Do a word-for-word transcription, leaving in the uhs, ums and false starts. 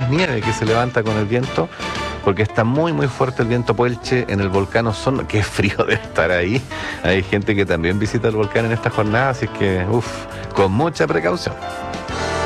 nieve que se levanta con el viento, porque está muy muy fuerte el viento Puelche en el volcán Osorno. Qué frío de estar ahí. Hay gente que también visita el volcán en esta jornada, así que uff, con mucha precaución.